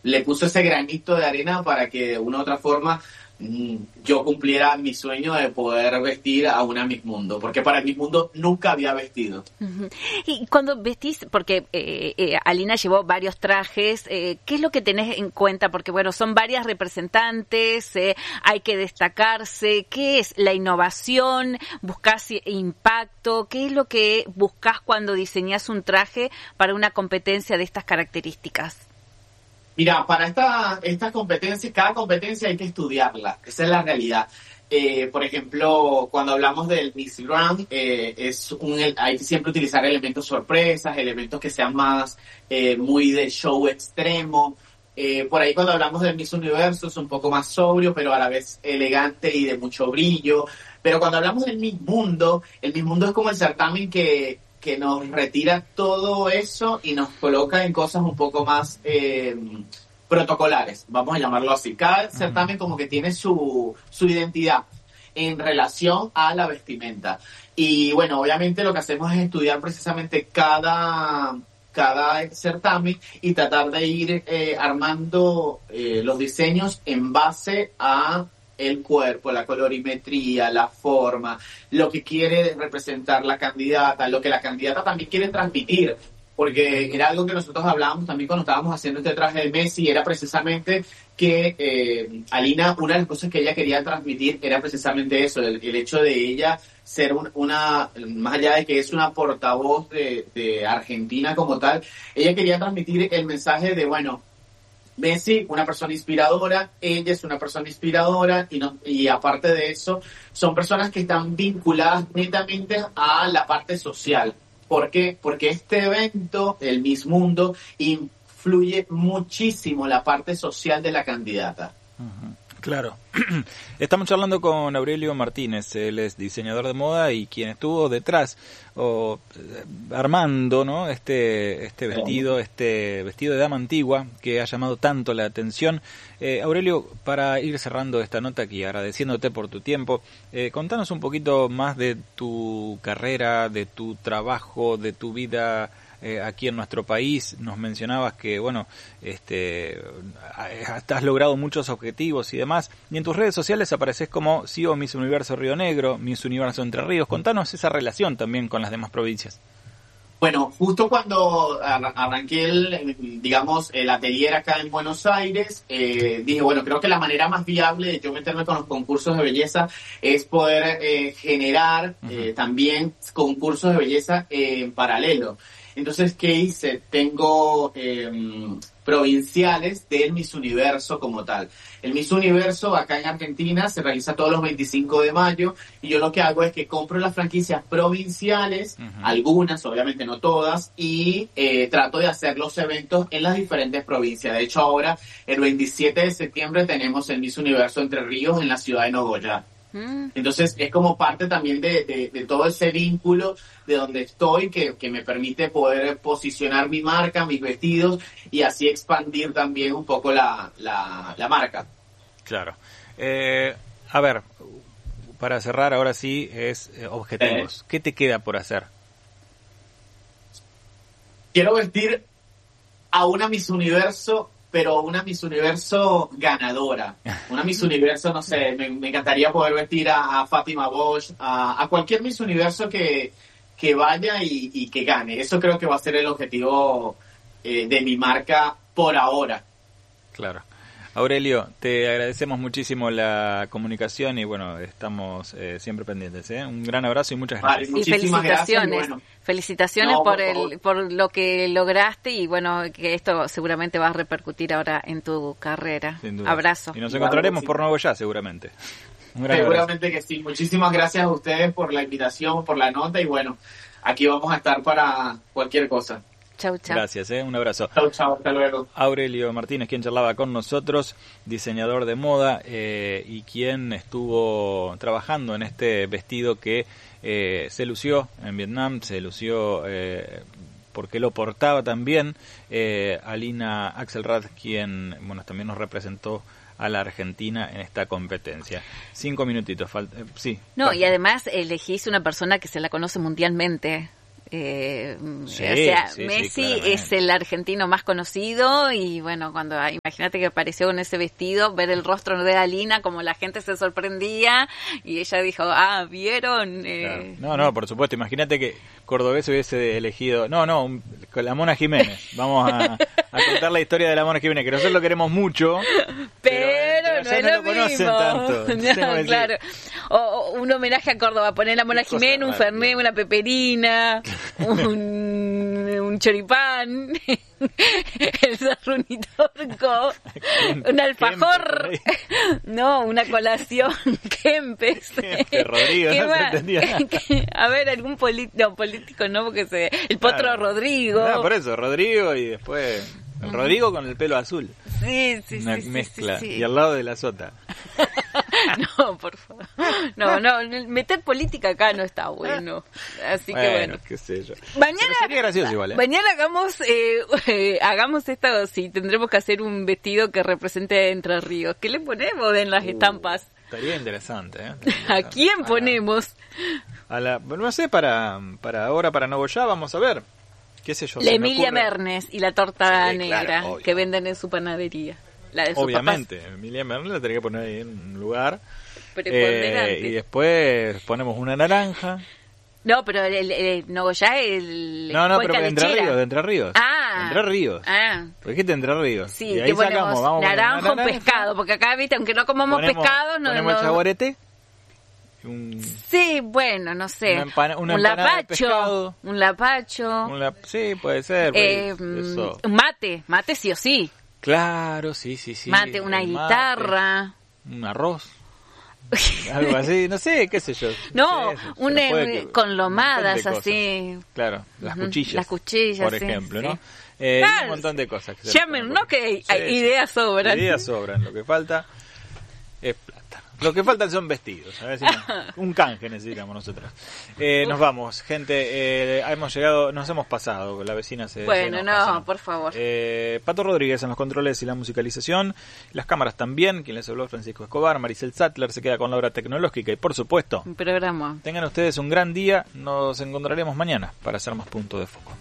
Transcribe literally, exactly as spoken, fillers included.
le puso ese granito de arena para que de una u otra forma yo cumpliera mi sueño de poder vestir a una Miss Mundo, porque para Miss Mundo nunca había vestido. Uh-huh. Y cuando vestís, porque eh, eh, Alina llevó varios trajes, eh, ¿qué es lo que tenés en cuenta? Porque bueno, son varias representantes, eh, hay que destacarse. ¿Qué es la innovación? ¿Buscás impacto? ¿Qué es lo que buscás cuando diseñás un traje para una competencia de estas características? Mira, para esta, esta competencia, cada competencia hay que estudiarla, esa es la realidad. Eh, por ejemplo, cuando hablamos del Miss Grand, eh, es un, hay que siempre utilizar elementos sorpresas, elementos que sean más eh, muy de show extremo. Eh, por ahí cuando hablamos del Miss Universo es un poco más sobrio, pero a la vez elegante y de mucho brillo. Pero cuando hablamos del Miss Mundo, el Miss Mundo es como el certamen que... que nos retira todo eso y nos coloca en cosas un poco más eh, protocolares, vamos a llamarlo así. Cada certamen como que tiene su, su identidad en relación a la vestimenta. Y bueno, obviamente lo que hacemos es estudiar precisamente cada, cada certamen y tratar de ir eh, armando eh, los diseños en base a el cuerpo, la colorimetría, la forma, lo que quiere representar la candidata, lo que la candidata también quiere transmitir, porque era algo que nosotros hablábamos también cuando estábamos haciendo este traje de Messi, era precisamente que eh, Alina, una de las cosas que ella quería transmitir era precisamente eso, el, el hecho de ella ser un, una, más allá de que es una portavoz de, de Argentina como tal, ella quería transmitir el mensaje de, bueno, Messi, una persona inspiradora, ella es una persona inspiradora y, no, y aparte de eso, son personas que están vinculadas netamente a la parte social. ¿Por qué? Porque este evento, el Miss Mundo, influye muchísimo la parte social de la candidata. Uh-huh. Claro. Estamos charlando con Aurelio Martínez, él es diseñador de moda y quien estuvo detrás o armando, ¿no? Este este vestido, este vestido de dama antigua que ha llamado tanto la atención. Eh, Aurelio, para ir cerrando esta nota aquí, agradeciéndote por tu tiempo, eh, contanos un poquito más de tu carrera, de tu trabajo, de tu vida Eh, aquí en nuestro país. Nos mencionabas que, bueno, este, has logrado muchos objetivos y demás, y en tus redes sociales apareces como C E O Miss Universo Río Negro, Miss Universo Entre Ríos. Contanos esa relación también con las demás provincias. Bueno, justo cuando arranqué el, digamos, el atelier acá en Buenos Aires, eh, dije, bueno, creo que la manera más viable de yo meterme con los concursos de belleza es poder eh, generar uh-huh. eh, también concursos de belleza eh, en paralelo. Entonces, ¿qué hice? Tengo eh, provinciales del Miss Universo como tal. El Miss Universo acá en Argentina se realiza todos los veinticinco de mayo y yo lo que hago es que compro las franquicias provinciales, uh-huh. algunas, obviamente no todas, y eh, trato de hacer los eventos en las diferentes provincias. De hecho, ahora, el veintisiete de septiembre, tenemos el Miss Universo Entre Ríos en la ciudad de Nogoyá. Entonces es como parte también de, de, de todo ese vínculo de donde estoy que, que me permite poder posicionar mi marca, mis vestidos y así expandir también un poco la, la, la marca. Claro. Eh, a ver, para cerrar ahora sí es eh, objetivos. Eh. ¿Qué te queda por hacer? Quiero vestir a una Miss Universo, pero una Miss Universo ganadora. Una Miss Universo, no sé, me, me encantaría poder vestir a, a Fátima Bosch, a, a cualquier Miss Universo que, que vaya y, y que gane. Eso creo que va a ser el objetivo eh, de mi marca por ahora. Claro. Aurelio, te agradecemos muchísimo la comunicación y bueno, estamos eh, siempre pendientes, ¿eh? Un gran abrazo y muchas gracias. Vale, y felicitaciones, gracias, y bueno. felicitaciones no, por, por el por lo que lograste y bueno, que esto seguramente va a repercutir ahora en tu carrera. Sin duda. Abrazo. Y nos encontraremos sí. por Nuevo Ya, seguramente. Un gran seguramente abrazo. Que sí. Muchísimas gracias a ustedes por la invitación, por la nota y bueno, aquí vamos a estar para cualquier cosa. Chau, chau. Gracias, ¿eh? Un abrazo. Chau, chau, hasta luego. Aurelio Martínez, quien charlaba con nosotros, diseñador de moda eh, y quien estuvo trabajando en este vestido que eh, se lució en Vietnam, se lució eh, porque lo portaba también eh, Alina Axelrad, quien bueno también nos representó a la Argentina en esta competencia. Cinco minutitos, falta, eh, sí. No, y además elegís una persona que se la conoce mundialmente. Eh, Sí, o sea, sí, sí, Messi claramente. es el argentino más conocido y bueno, cuando imagínate que apareció con ese vestido, ver el rostro de Alina, como la gente se sorprendía y ella dijo, ah, ¿vieron? Eh, Claro. No, no, por supuesto. Imagínate que Cordobés hubiese elegido, no, no, un- con la Mona Jiménez. Vamos a, a contar la historia de la Mona Jiménez, que nosotros lo queremos mucho, Pero, pero no allá es no lo lo conocen mismo. tanto. No, Tengo que decir. claro. O, o un homenaje a Córdoba, poner la Mona Qué cosa Jiménez, un rara, fernet, claro. una peperina, un, un choripán, el sarrunitorco, un alfajor, Kempes, no, una colación, Kempes. Kempes, Rodrigo, ¿Qué no se más? entendía nada. Que- A ver, algún político, no, político no, porque se, el Potro Claro. Rodrigo. No, por eso, Rodrigo y después el Rodrigo con el pelo azul. Sí, sí, Una sí, sí, mezcla. sí, sí. Y al lado de la sota. No, por favor. No, no, meter política acá no está bueno. Así que bueno. qué sé yo. Mañana, Pero sería gracioso igual, ¿eh? mañana hagamos, eh, eh, hagamos esto, sí, tendremos que hacer un vestido que represente Entre Ríos. ¿Qué le ponemos en las Uh, estampas? Estaría interesante, ¿eh? ¿A quién A la- ponemos? A la, no sé, para, para ahora, para Nogoyá, vamos a ver. ¿Qué sé yo? La se me Emilia ocurre- Mernes y la torta Sí, negra claro, obvio. que venden en su panadería. La de sus Obviamente, Emilia Mernes la tenía que poner ahí en un lugar. papás. Preponderante. Eh, y después ponemos una naranja. No, pero el, el, el Nogoyá el No, no, cuenca pero de Entre lechera. Ríos, de Entre Ríos. Ah. De Entre Ríos. Ah. Porque dijiste Entre Ríos. Sí, y ahí que ponemos sacamos, vamos a poner naranja o una naranja, pescado, porque acá, viste, aunque no comamos ponemos, pescado, no... ponemos no el jaguarete. Un, Sí, bueno, no sé. Una empana- una un empanada de lapacho, pescado. un lapacho, un la- sí, puede ser. eh, pues, eso. un mate, mate sí o sí. Claro, sí, sí, sí. mate, una el mate, guitarra. un arroz. Algo así, no sé, qué sé yo. No, sé, se un, le puede eh, que- con un lomadas montón de así. cosas. Claro, las Ujú, cuchillas. las cuchillas, por sí, ejemplo, sí. ¿no? Eh, y Claro, un montón de cosas. Que se llamen, le ¿no? pueden Que poner. hay- hay ideas sobran. Ideas sobran. Lo que falta es plata. Lo que faltan son vestidos. A ver si no- un canje necesitamos nosotros. Eh, nos vamos, gente. Eh, hemos llegado, nos hemos pasado. La vecina se. Bueno, se no, enoja, por favor. Eh, Pato Rodríguez en los controles y la musicalización. Las cámaras también. Quien les habló, Francisco Escobar. Maricel Sattler se queda con la obra tecnológica. Y por supuesto, Un programa. tengan ustedes un gran día. Nos encontraremos mañana para hacer más punto de foco.